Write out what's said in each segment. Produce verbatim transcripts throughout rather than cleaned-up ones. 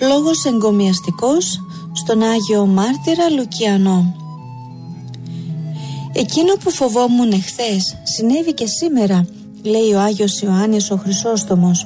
Λόγος εγκομιαστικός στον Άγιο Μάρτυρα Λουκιανό. Εκείνο που φοβόμουν εχθές συνέβη και σήμερα, λέει ο Άγιος Ιωάννης ο Χρυσόστομος.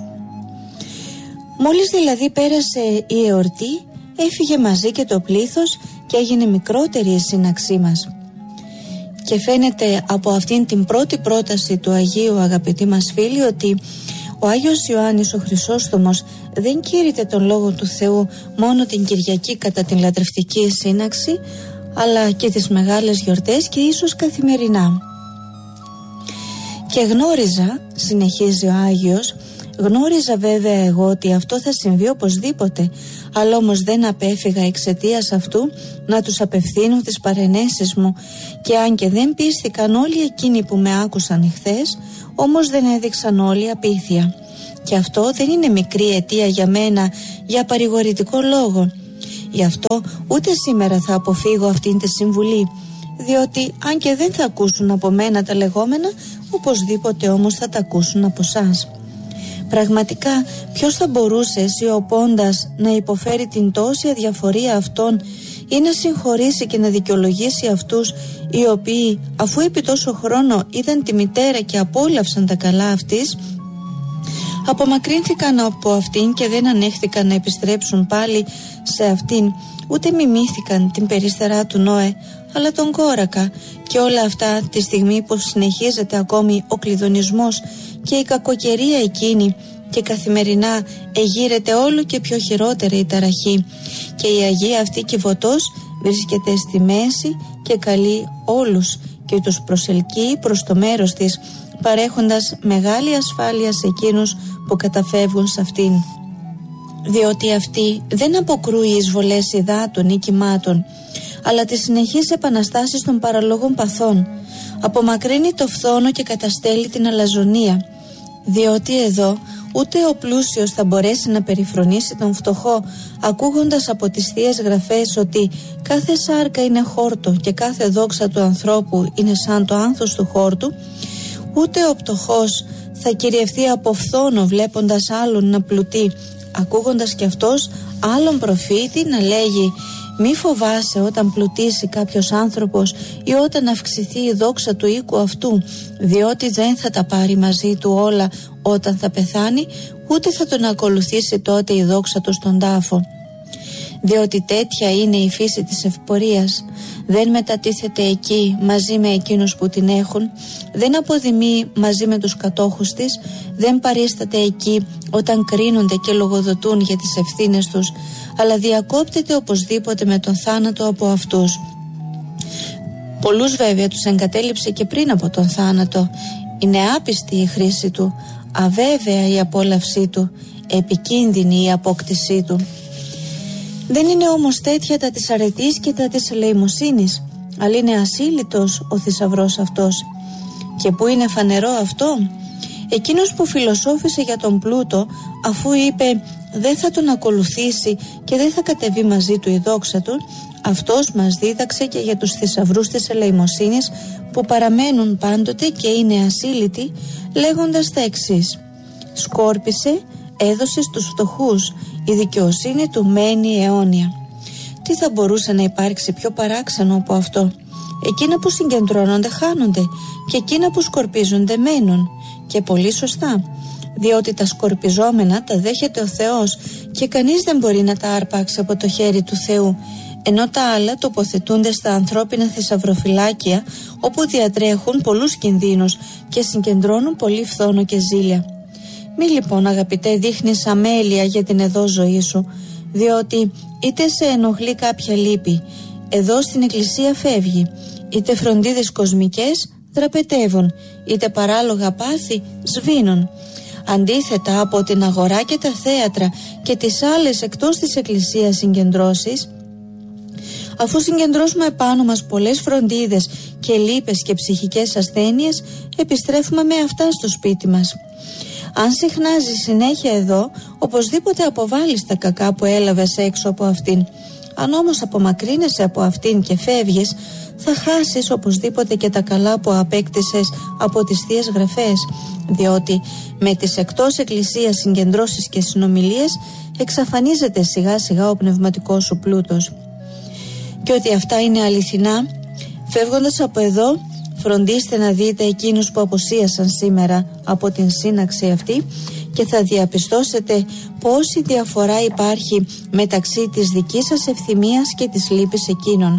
Μόλις δηλαδή πέρασε η εορτή, έφυγε μαζί και το πλήθος και έγινε μικρότερη η σύναξή μας. Και φαίνεται από αυτήν την πρώτη πρόταση του Αγίου, αγαπητοί μας φίλοι, ότι ο Άγιος Ιωάννης ο Χρυσόστομος δεν κήρυτε τον Λόγο του Θεού μόνο την Κυριακή κατά την λατρευτική σύναξη, αλλά και τις μεγάλες γιορτές και ίσως καθημερινά. Και γνώριζα, συνεχίζει ο Άγιος, γνώριζα βέβαια εγώ ότι αυτό θα συμβεί οπωσδήποτε, αλλά όμως δεν απέφυγα εξαιτίας αυτού να τους απευθύνω τις παρενέσεις μου, και αν και δεν πίστηκαν όλοι εκείνοι που με άκουσαν εχθές, όμως δεν έδειξαν όλοι απίθεια. Και αυτό δεν είναι μικρή αιτία για μένα για παρηγορητικό λόγο. Γι' αυτό ούτε σήμερα θα αποφύγω αυτήν τη συμβουλή, διότι αν και δεν θα ακούσουν από μένα τα λεγόμενα, οπωσδήποτε όμως θα τα ακούσουν από σας. Πραγματικά ποιος θα μπορούσε αισιοπώντας να υποφέρει την τόση αδιαφορία αυτών ή να συγχωρήσει και να δικαιολογήσει αυτούς οι οποίοι, αφού επί τόσο χρόνο είδαν τη μητέρα και απόλαυσαν τα καλά αυτής, απομακρύνθηκαν από αυτήν και δεν ανέχθηκαν να επιστρέψουν πάλι σε αυτήν, ούτε μιμήθηκαν την περίστερά του Νόε, αλλά τον κόρακα, και όλα αυτά τη στιγμή που συνεχίζεται ακόμη ο κλειδονισμός και η κακοκαιρία εκείνη, και καθημερινά εγείρεται όλο και πιο χειρότερη η ταραχή, και η Αγία αυτή Κιβωτός βρίσκεται στη μέση και καλεί όλους και τους προσελκύει προς το μέρος της, παρέχοντας μεγάλη ασφάλεια σε εκείνους που καταφεύγουν σε αυτήν. Διότι αυτή δεν αποκρούει εισβολές υδάτων ή κυμάτων, αλλά τις συνεχείς επαναστάσεις των παραλόγων παθών, απομακρύνει το φθόνο και καταστέλει την αλαζονία, διότι εδώ ούτε ο πλούσιος θα μπορέσει να περιφρονήσει τον φτωχό, ακούγοντας από τις Θείες Γραφές ότι κάθε σάρκα είναι χόρτο και κάθε δόξα του ανθρώπου είναι σαν το άνθος του χόρτου, ούτε ο πτωχός θα κυριευθεί από φθόνο βλέποντας άλλον να πλουτεί, ακούγοντας κι αυτός άλλον προφήτη να λέγει «Μη φοβάσαι όταν πλουτίσει κάποιος άνθρωπος ή όταν αυξηθεί η δόξα του οίκου αυτού, διότι δεν θα τα πάρει μαζί του όλα όταν θα πεθάνει, ούτε θα τον ακολουθήσει τότε η δόξα του στον τάφο». Διότι τέτοια είναι η φύση της ευπορίας. Δεν μετατίθεται εκεί μαζί με εκείνους που την έχουν, δεν αποδημεί μαζί με τους κατόχους της, δεν παρίσταται εκεί όταν κρίνονται και λογοδοτούν για τις ευθύνες τους, αλλά διακόπτεται οπωσδήποτε με τον θάνατο από αυτούς. Πολλούς βέβαια τους εγκατέλειψε και πριν από τον θάνατο. Είναι άπιστη η χρήση του, αβέβαια η απόλαυσή του, επικίνδυνη η απόκτησή του. Δεν είναι όμως τέτοια τα της αρετής και τα της ελεημοσύνης, αλλά είναι ασύλλητος ο θησαυρός αυτός. Και πού είναι φανερό αυτό? Εκείνος που φιλοσόφησε για τον πλούτο, αφού είπε δεν θα τον ακολουθήσει και δεν θα κατεβεί μαζί του η δόξα του, αυτός μας δίδαξε και για τους θησαυρούς της ελεημοσύνης που παραμένουν πάντοτε και είναι ασύλλητοι, λέγοντας τα εξής: σκόρπισε, έδωσε στους φτωχούς, η δικαιοσύνη του μένει αιώνια. Τι θα μπορούσε να υπάρξει πιο παράξενο από αυτό? Εκείνα που συγκεντρώνονται χάνονται και εκείνα που σκορπίζονται μένουν, και πολύ σωστά, διότι τα σκορπιζόμενα τα δέχεται ο Θεός και κανείς δεν μπορεί να τα άρπαξει από το χέρι του Θεού, ενώ τα άλλα τοποθετούνται στα ανθρώπινα θησαυροφυλάκια, όπου διατρέχουν πολλούς κινδύνους και συγκεντρώνουν πολύ φθόνο και ζήλια. Μη λοιπόν, αγαπητέ, δείχνεις αμέλεια για την εδώ ζωή σου, διότι είτε σε ενοχλεί κάποια λύπη, εδώ στην εκκλησία φεύγει, είτε φροντίδες κοσμικές δραπετεύουν, είτε παράλογα πάθη σβήνουν. Αντίθετα από την αγορά και τα θέατρα και τις άλλες εκτός της εκκλησίας συγκεντρώσεις, αφού συγκεντρώσουμε επάνω μας πολλές φροντίδες και λύπες και ψυχικές ασθένειες, επιστρέφουμε με αυτά στο σπίτι μας. Αν συχνάζεις συνέχεια εδώ, οπωσδήποτε αποβάλλεις τα κακά που έλαβες έξω από αυτήν. Αν όμως απομακρύνεσαι από αυτήν και φεύγεις, θα χάσεις οπωσδήποτε και τα καλά που απέκτησες από τις Θείες Γραφές, διότι με τις εκτός εκκλησίας συγκεντρώσεις και συνομιλίες εξαφανίζεται σιγά σιγά ο πνευματικός σου πλούτος. Και ότι αυτά είναι αληθινά, φεύγοντας από εδώ, φροντίστε να δείτε εκείνους που αποσίασαν σήμερα από την σύναξη αυτή και θα διαπιστώσετε πόση διαφορά υπάρχει μεταξύ της δικής σας ευθυμίας και της λύπης εκείνων.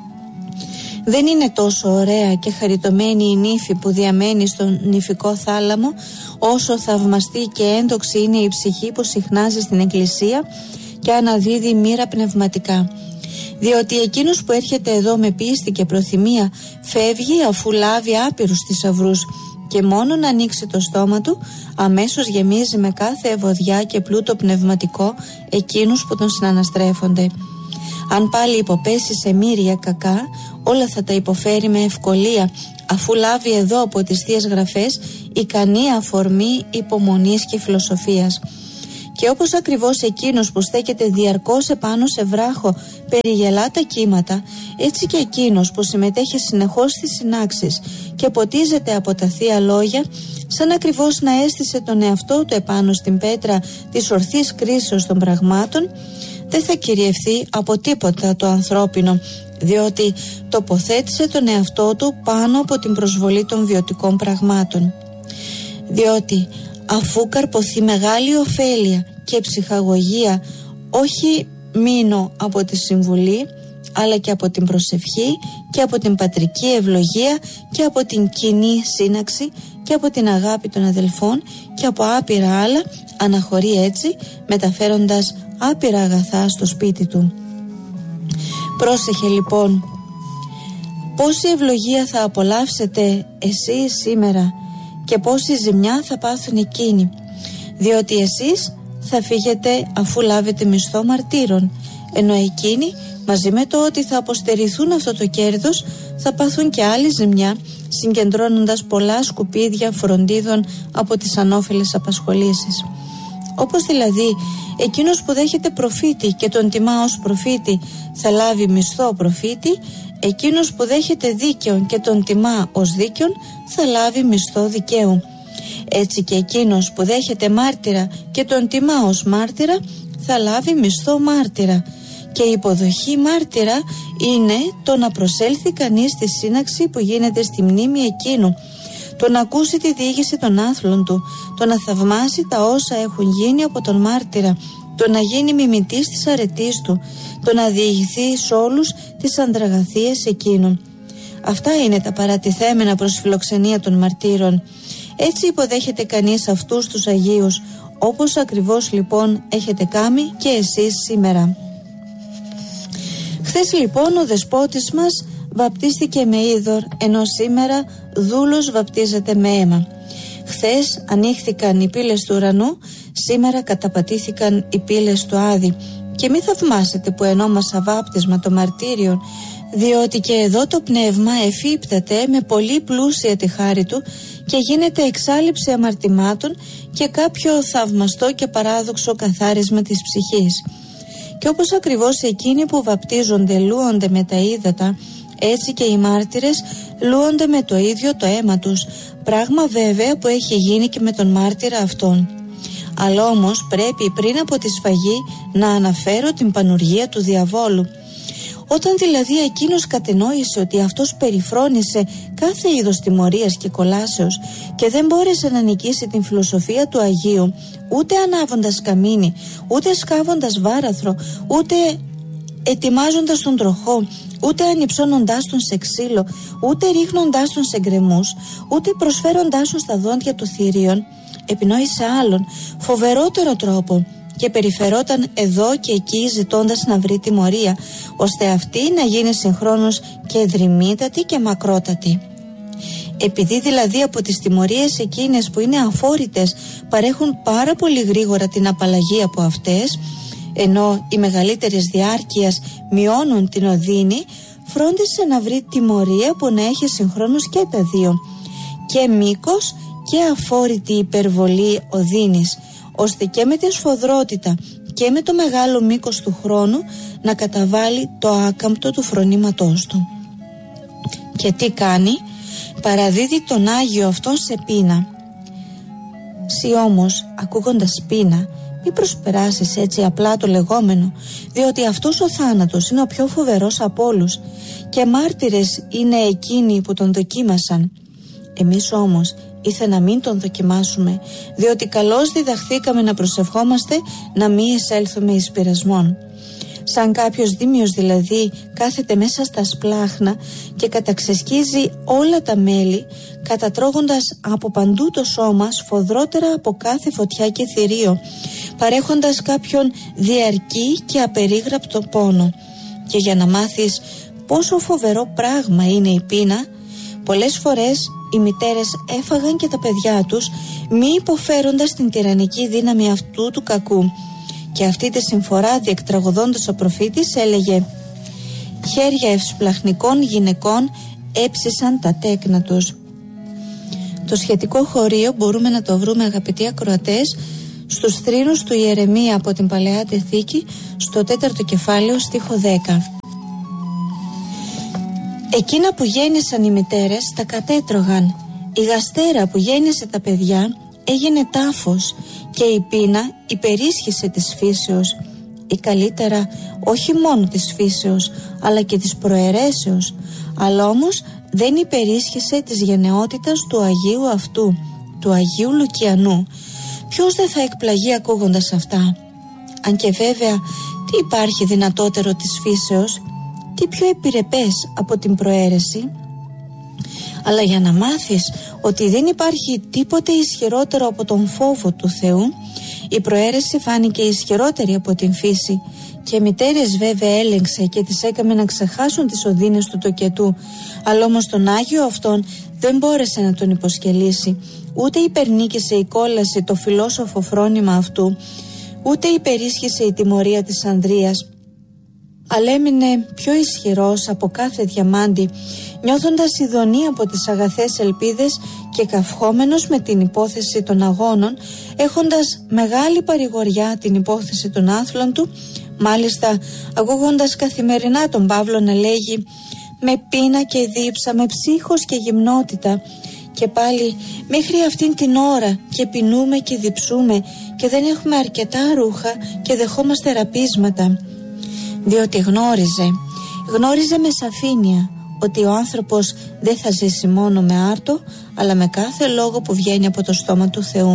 Δεν είναι τόσο ωραία και χαριτωμένη η νύφη που διαμένει στον νυφικό θάλαμο, όσο θαυμαστή και έντοξη είναι η ψυχή που συχνάζει στην εκκλησία και αναδίδει μοίρα πνευματικά. Διότι εκείνος που έρχεται εδώ με πίστη και προθυμία φεύγει αφού λάβει άπειρους θησαυρούς και μόνο να ανοίξει το στόμα του αμέσως γεμίζει με κάθε ευωδιά και πλούτο πνευματικό εκείνους που τον συναναστρέφονται. Αν πάλι υποπέσει σε μύρια κακά, όλα θα τα υποφέρει με ευκολία, αφού λάβει εδώ από τις Θείες Γραφές ικανή αφορμή υπομονής και φιλοσοφίας. Και όπως ακριβώς εκείνος που στέκεται διαρκώς επάνω σε βράχο περιγελά τα κύματα, έτσι και εκείνος που συμμετέχει συνεχώς στις συνάξεις και ποτίζεται από τα θεία λόγια, σαν ακριβώς να έστησε τον εαυτό του επάνω στην πέτρα της ορθής κρίσεως των πραγμάτων, δεν θα κυριευθεί από τίποτα το ανθρώπινο, διότι τοποθέτησε τον εαυτό του πάνω από την προσβολή των βιωτικών πραγμάτων. Διότι αφού καρποθεί μεγάλη ωφέλεια και ψυχαγωγία, όχι μείνω από τη συμβουλή, αλλά και από την προσευχή και από την πατρική ευλογία και από την κοινή σύναξη και από την αγάπη των αδελφών και από άπειρα άλλα, αναχωρεί έτσι μεταφέροντας άπειρα αγαθά στο σπίτι του. Πρόσεχε λοιπόν, πόση ευλογία θα απολαύσετε εσείς σήμερα και πόση ζημιά θα πάθουν εκείνοι, διότι εσείς θα φύγετε αφού λάβετε μισθό μαρτύρων, ενώ εκείνοι μαζί με το ότι θα αποστερηθούν αυτό το κέρδος θα πάθουν και άλλη ζημιά, συγκεντρώνοντας πολλά σκουπίδια φροντίδων από τις ανώφελες απασχολήσεις. Όπως δηλαδή εκείνος που δέχεται προφήτη και τον τιμά ως προφήτη θα λάβει μισθό προφήτη, εκείνος που δέχεται δίκαιον και τον τιμά ως δίκαιον θα λάβει μισθό δικαίου. Έτσι και εκείνος που δέχεται μάρτυρα και τον τιμά ως μάρτυρα θα λάβει μισθό μάρτυρα. Και η υποδοχή μάρτυρα είναι το να προσέλθει κανείς στη σύναξη που γίνεται στη μνήμη εκείνου, το να ακούσει τη διήγηση των άθλων του, το να θαυμάσει τα όσα έχουν γίνει από τον μάρτυρα, το να γίνει μιμητής της αρετής του, το να διηγηθεί σε όλους τις ανδραγαθίες εκείνων. Αυτά είναι τα παρατηθέμενα προς φιλοξενία των μαρτύρων. Έτσι υποδέχεται κανείς αυτούς τους Αγίους, όπως ακριβώς λοιπόν έχετε κάνει και εσείς σήμερα. Χθες λοιπόν ο δεσπότης μας βαπτίστηκε με είδωρ, ενώ σήμερα δούλος βαπτίζεται με αίμα. Χθες ανοίχθηκαν οι πύλες του ουρανού, σήμερα καταπατήθηκαν οι πύλες του Άδη. Και μη θαυμάσετε που ενόμασα βάπτισμα των μαρτύριων, διότι και εδώ το πνεύμα εφύπταται με πολύ πλούσια τη χάρη του και γίνεται εξάλειψη αμαρτημάτων και κάποιο θαυμαστό και παράδοξο καθάρισμα της ψυχής. Και όπως ακριβώς εκείνοι που βαπτίζονται λούονται με τα ύδατα, έτσι και οι μάρτυρες λούονται με το ίδιο το αίμα τους, πράγμα βέβαια που έχει γίνει και με τον μάρτυρα αυτόν. Αλλά όμως πρέπει πριν από τη σφαγή να αναφέρω την πανουργία του διαβόλου. Όταν δηλαδή εκείνος κατενόησε ότι αυτός περιφρόνησε κάθε είδος τιμωρίας και κολάσεως και δεν μπόρεσε να νικήσει την φιλοσοφία του Αγίου, ούτε ανάβοντας καμίνι, ούτε σκάβοντας βάραθρο, ούτε ετοιμάζοντας τον τροχό, ούτε ανυψώνοντάς τον σε ξύλο, ούτε ρίχνοντάς τον σε γκρεμούς, ούτε προσφέροντάς τον στα δόντια του θηρίων, επινόησε άλλον φοβερότερο τρόπο και περιφερόταν εδώ και εκεί ζητώντας να βρει τιμωρία, ώστε αυτή να γίνει συγχρόνως και δρυμύτατη και μακρότατη. Επειδή δηλαδή από τις τιμωρίες εκείνες που είναι αφόρητες παρέχουν πάρα πολύ γρήγορα την απαλλαγή από αυτές, ενώ οι μεγαλύτερες διάρκειας μειώνουν την οδύνη, φρόντισε να βρει τιμωρία που να έχει συγχρόνως και τα δύο, και μήκος και αφόρητη υπερβολή οδύνης, ώστε και με τη σφοδρότητα και με το μεγάλο μήκος του χρόνου να καταβάλει το άκαμπτο του φρονήματός του. Και τι κάνει? Παραδίδει τον Άγιο αυτόν σε πείνα. Συ όμως, ακούγοντας πείνα, Μη προσπεράσεις έτσι απλά το λεγόμενο, διότι αυτός ο θάνατος είναι ο πιο φοβερός από όλους και μάρτυρες είναι εκείνοι που τον δοκίμασαν. Εμείς όμως ήθε να μην τον δοκιμάσουμε, διότι καλώς διδαχθήκαμε να προσευχόμαστε να μην εισέλθουμε εις πειρασμόν. Σαν κάποιος δίμιος δηλαδή κάθεται μέσα στα σπλάχνα και καταξεσκίζει όλα τα μέλη, κατατρώγοντας από παντού το σώμα σφοδρότερα από κάθε φωτιά και θηρίο, παρέχοντας κάποιον διαρκή και απερίγραπτο πόνο. Και για να μάθεις πόσο φοβερό πράγμα είναι η πείνα, πολλές φορές οι μητέρες έφαγαν και τα παιδιά τους, μη υποφέροντας την τυραννική δύναμη αυτού του κακού. Και αυτή τη συμφορά διεκτραγωδώντας ο προφήτης έλεγε: «Χέρια ευσπλαχνικών γυναικών έψησαν τα τέκνα τους». Το σχετικό χωρίο μπορούμε να το βρούμε, αγαπητοί ακροατές, στους θρήνους του Ιερεμία από την Παλαιά Διαθήκη, στο τέταρτο κεφάλαιο, στίχο δέκα. Εκείνα που γέννησαν οι μητέρες τα κατέτρωγαν, η γαστέρα που γέννησε τα παιδιά έγινε τάφος και η πείνα υπερίσχυσε της φύσεως, ή καλύτερα όχι μόνο της φύσεως αλλά και της προαιρέσεως, αλλά όμως δεν υπερίσχυσε της γενναιότητας του Αγίου αυτού, του Αγίου Λουκιανού. Ποιος δεν θα εκπλαγεί ακούγοντας αυτά? Αν και βέβαια τι υπάρχει δυνατότερο της φύσεως, τι πιο επιρρεπές από την προαίρεση? Αλλά για να μάθεις ότι δεν υπάρχει τίποτε ισχυρότερο από τον φόβο του Θεού, η προαίρεση φάνηκε ισχυρότερη από την φύση και μητέρες βέβαια έλεγξε και τις έκαμε να ξεχάσουν τις οδύνες του τοκετού, αλλά όμως τον Άγιο αυτόν δεν μπόρεσε να τον υποσκελίσει, ούτε υπερνίκησε η κόλαση το φιλόσοφο φρόνημα αυτού, ούτε υπερίσχυσε η τιμωρία της Ανδρείας, αλλά έμεινε πιο ισχυρός από κάθε διαμάντη, νιώθοντας ειδονή από τις αγαθές ελπίδες και καυχόμενος με την υπόθεση των αγώνων, έχοντας μεγάλη παρηγοριά την υπόθεση των άθλων του, μάλιστα ακούγοντας καθημερινά τον Παύλο να λέγει «με πείνα και δίψα, με ψύχος και γυμνότητα», και πάλι μέχρι αυτήν την ώρα και πεινούμε και διψούμε και δεν έχουμε αρκετά ρούχα και δεχόμαστε ραπίσματα. Διότι γνώριζε, γνώριζε με σαφήνεια ότι ο άνθρωπος δεν θα ζήσει μόνο με άρτο, αλλά με κάθε λόγο που βγαίνει από το στόμα του Θεού.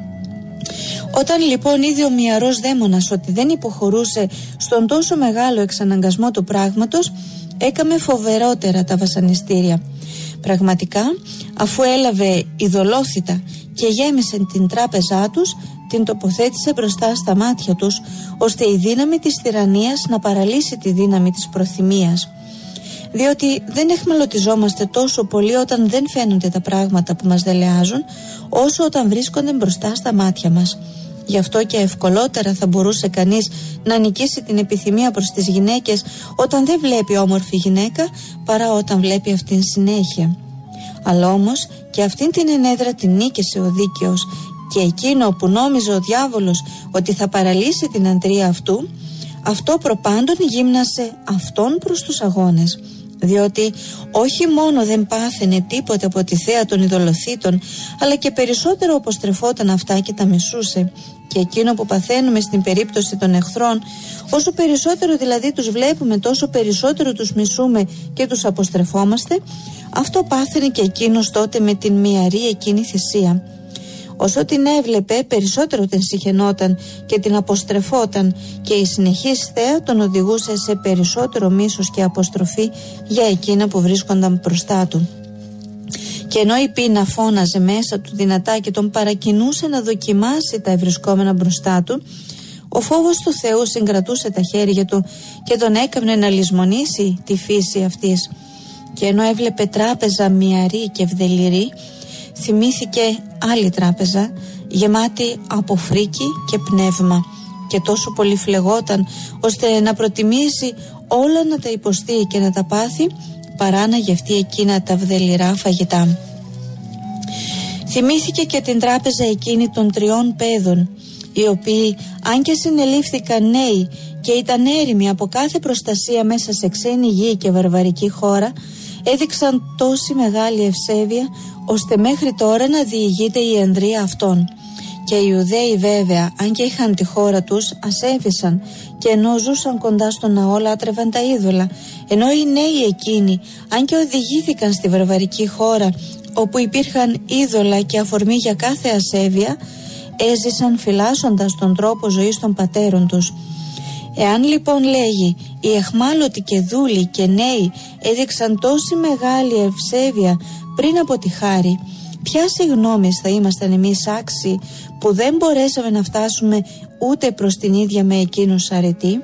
Όταν λοιπόν είδε ο μυαρός δαίμονας ότι δεν υποχωρούσε στον τόσο μεγάλο εξαναγκασμό του πράγματος, έκαμε φοβερότερα τα βασανιστήρια. Πραγματικά, αφού έλαβε ειδωλόθητα και γέμισε την τράπεζά τους, την τοποθέτησε μπροστά στα μάτια τους, ώστε η δύναμη της τυραννίας να παραλύσει τη δύναμη της προθυμίας. Διότι δεν εχμαλωτιζόμαστε τόσο πολύ όταν δεν φαίνονται τα πράγματα που μας δελεάζουν, όσο όταν βρίσκονται μπροστά στα μάτια μας. Γι' αυτό και ευκολότερα θα μπορούσε κανείς να νικήσει την επιθυμία προς τις γυναίκες όταν δεν βλέπει όμορφη γυναίκα, παρά όταν βλέπει αυτήν συνέχεια. Αλλά όμως και αυτήν την ενέδρα την νίκησε ο δίκαιος, και εκείνο που νόμιζε ο διάβολος ότι θα παραλύσει την αντρία αυτού, αυτό προπάντων γύμνασε αυτόν προς τους αγώνες. Διότι όχι μόνο δεν πάθαινε τίποτε από τη θέα των ειδωλοθήτων, αλλά και περισσότερο αποστρεφόταν αυτά και τα μισούσε. Και εκείνο που παθαίνουμε στην περίπτωση των εχθρών, όσο περισσότερο δηλαδή τους βλέπουμε, τόσο περισσότερο τους μισούμε και τους αποστρεφόμαστε, αυτό πάθαινε και εκείνος τότε με την μυαρή εκείνη θυσία. Όσο την έβλεπε, περισσότερο την συχαινόταν και την αποστρεφόταν, και η συνεχής θέα τον οδηγούσε σε περισσότερο μίσος και αποστροφή για εκείνα που βρίσκονταν μπροστά του. Και ενώ η πείνα φώναζε μέσα του δυνατά και τον παρακινούσε να δοκιμάσει τα ευρισκόμενα μπροστά του, ο φόβος του Θεού συγκρατούσε τα χέρια του και τον έκαμνε να λησμονήσει τη φύση αυτής. Και ενώ έβλεπε τράπεζα μυαρή και ευδελιρή, θυμήθηκε άλλη τράπεζα γεμάτη από φρίκι και πνεύμα, και τόσο πολύ φλεγόταν ώστε να προτιμήσει όλα να τα υποστεί και να τα πάθει, παρά να γευτεί εκείνα τα βδελιρά φαγητά. Θυμήθηκε και την τράπεζα εκείνη των τριών παιδών, οι οποίοι αν και συνελήφθηκαν νέοι και ήταν έρημοι από κάθε προστασία μέσα σε ξένη γη και βαρβαρική χώρα, έδειξαν τόση μεγάλη ευσέβεια ώστε μέχρι τώρα να διηγείται η ανδρεία αυτών. Και οι Ιουδαίοι βέβαια, αν και είχαν τη χώρα τους, ασέβησαν και ενώ ζούσαν κοντά στο ναό λάτρευαν τα είδωλα, ενώ οι νέοι εκείνοι, αν και οδηγήθηκαν στη βαρβαρική χώρα όπου υπήρχαν είδωλα και αφορμή για κάθε ασέβεια, έζησαν φυλάσσοντας τον τρόπο ζωής των πατέρων τους. Εάν λοιπόν λέγει οι εχμάλωτοι και δούλοι και νέοι έδειξαν τόση μεγάλη ευσέβεια πριν από τη χάρη, ποια συγγνώμη θα ήμασταν εμείς άξιοι που δεν μπορέσαμε να φτάσουμε ούτε προς την ίδια με εκείνους αρετή?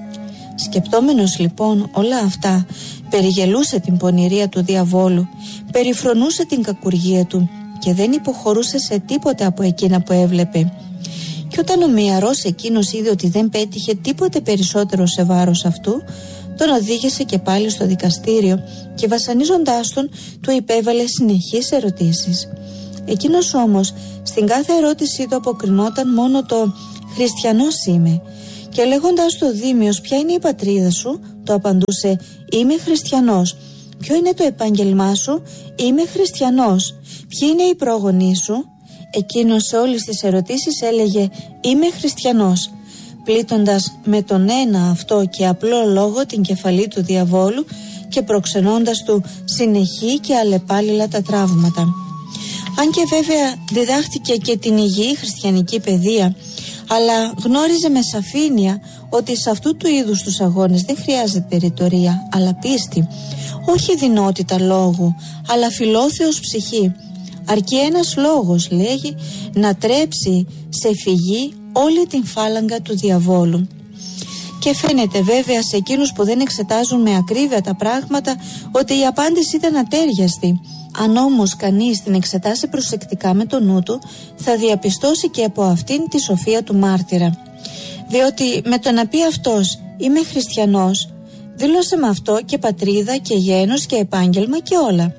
Σκεπτόμενος λοιπόν όλα αυτά, περιγελούσε την πονηρία του διαβόλου, περιφρονούσε την κακουργία του και δεν υποχωρούσε σε τίποτε από εκείνα που έβλεπε. Και όταν ο μυαρός εκείνος είδε ότι δεν πέτυχε τίποτε περισσότερο σε βάρος αυτού, τον οδήγησε και πάλι στο δικαστήριο και βασανίζοντάς τον του υπέβαλε συνεχείς ερωτήσεις. Εκείνος όμως στην κάθε ερώτησή του αποκρινόταν μόνο το «Χριστιανός είμαι» και λέγοντας του Δήμιος «Ποια είναι η πατρίδα σου?» το απαντούσε «Είμαι χριστιανός». «Ποιο είναι το επάγγελμά σου?» «Είμαι χριστιανός». «Ποιοι είναι οι πρόγονοί σου?» Εκείνος σε όλες τις ερωτήσεις έλεγε «Είμαι χριστιανός», πλήττοντας με τον ένα αυτό και απλό λόγο την κεφαλή του διαβόλου και προξενώντας του συνεχή και αλλεπάλληλα τα τραύματα. Αν και βέβαια διδάχτηκε και την υγιή χριστιανική παιδεία, αλλά γνώριζε με σαφήνεια ότι σε αυτού του είδους τους αγώνες δεν χρειάζεται ρητορία, αλλά πίστη, όχι δεινότητα λόγου, αλλά φιλόθεος ψυχή. Αρκεί ένας λόγος, λέγει, να τρέψει σε φυγή όλη την φάλαγγα του διαβόλου. Και φαίνεται βέβαια σε εκείνους που δεν εξετάζουν με ακρίβεια τα πράγματα ότι η απάντηση ήταν ατέριαστη. Αν όμως κανείς την εξετάσει προσεκτικά με το νου του, θα διαπιστώσει και από αυτήν τη σοφία του μάρτυρα. Διότι με το να πει αυτός «Είμαι χριστιανός», δήλωσε με αυτό και πατρίδα και γένος και επάγγελμα και όλα.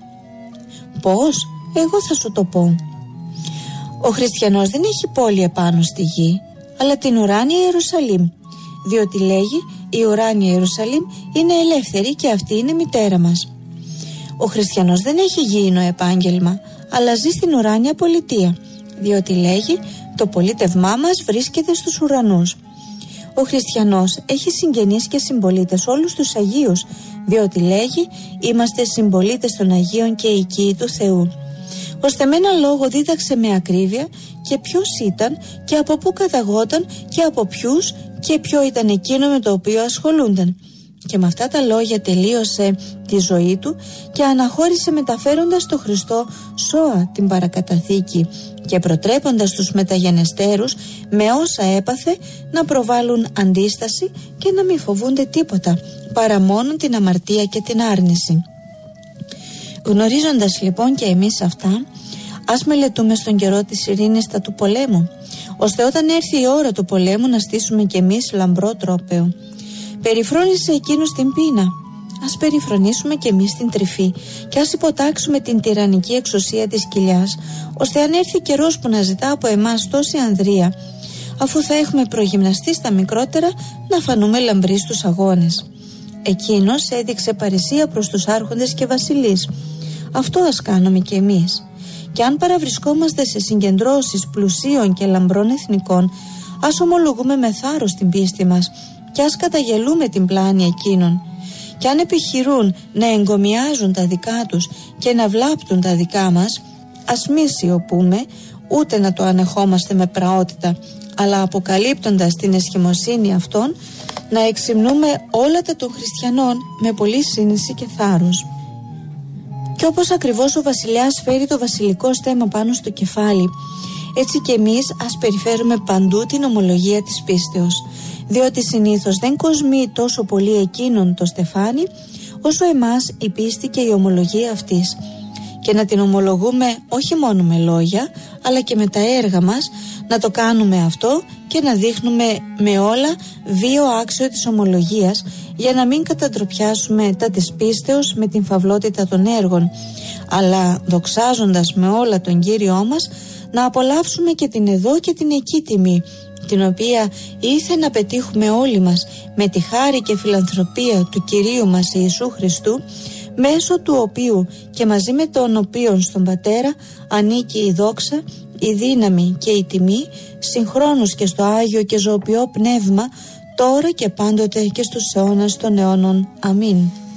Πώς? Εγώ θα σου το πω. Ο χριστιανός δεν έχει πόλη επάνω στη γη, αλλά την ουράνια Ιερουσαλήμ, διότι λέγει η ουράνια Ιερουσαλήμ είναι ελεύθερη και αυτή είναι μητέρα μας. Ο χριστιανός δεν έχει γήινο επάγγελμα, αλλά ζει στην ουράνια πολιτεία, διότι λέγει το πολίτευμά μας βρίσκεται στους ουρανούς. Ο χριστιανός έχει συγγενείς και συμπολίτες όλους τους Αγίους, διότι λέγει είμαστε συμπολίτες των Αγίων και οικοί του Θεού. Ώστε με ένα λόγο δίδαξε με ακρίβεια και ποιος ήταν και από πού καταγόταν και από ποιους και ποιο ήταν εκείνο με το οποίο ασχολούνταν. Και με αυτά τα λόγια τελείωσε τη ζωή του και αναχώρησε μεταφέροντας το Χριστό σώα την παρακαταθήκη και προτρέποντας τους μεταγενεστέρους με όσα έπαθε να προβάλλουν αντίσταση και να μην φοβούνται τίποτα παρά μόνο την αμαρτία και την άρνηση. Γνωρίζοντας λοιπόν και εμείς αυτά, ας μελετούμε στον καιρό της ειρήνης τα του πολέμου, ώστε όταν έρθει η ώρα του πολέμου να στήσουμε κι εμείς λαμπρό τρόπαιο. Περιφρόνησε εκείνους την πείνα, ας περιφρονήσουμε κι εμείς την τρυφή και ας υποτάξουμε την τυραννική εξουσία της κοιλιάς, ώστε αν έρθει καιρός που να ζητά από εμάς τόση ανδρεία, αφού θα έχουμε προγυμναστεί στα μικρότερα, να φανούμε λαμπροί στους αγώνες. Εκείνος έδειξε παρησία προς τους άρχοντες και βασιλείς. Αυτό ας κάνουμε κι εμείς. Και αν παραβρισκόμαστε σε συγκεντρώσεις πλουσίων και λαμπρών εθνικών, ας ομολογούμε με θάρρος την πίστη μας και ας καταγελούμε την πλάνη εκείνων. Και αν επιχειρούν να εγκομιάζουν τα δικά τους και να βλάπτουν τα δικά μας, ας μη σιωπούμε, ούτε να το ανεχόμαστε με πραότητα, αλλά αποκαλύπτοντας την εσχημοσύνη αυτών, να εξυμνούμε όλα τα των χριστιανών με πολλή σύνηση και θάρρος. Και όπως ακριβώς ο βασιλιάς φέρει το βασιλικό στέμμα πάνω στο κεφάλι, έτσι και εμείς ας περιφέρουμε παντού την ομολογία της πίστεως, διότι συνήθως δεν κοσμεί τόσο πολύ εκείνον το στεφάνι, όσο εμάς η πίστη και η ομολογία αυτής. Και να την ομολογούμε όχι μόνο με λόγια, αλλά και με τα έργα μας, να το κάνουμε αυτό και να δείχνουμε με όλα βίο άξιο της ομολογίας, για να μην καταντροπιάσουμε τα της πίστεως με την φαυλότητα των έργων, αλλά δοξάζοντας με όλα τον Κύριό μας, να απολαύσουμε και την εδώ και την εκεί τιμή, την οποία ήθε να πετύχουμε όλοι μας με τη χάρη και φιλανθρωπία του Κυρίου μας Ιησού Χριστού, μέσω του οποίου και μαζί με τον οποίον στον Πατέρα ανήκει η δόξα η δύναμη και η τιμή, συγχρόνως και στο Άγιο και ζωοποιό Πνεύμα, τώρα και πάντοτε και στους αιώνας των αιώνων. Αμήν.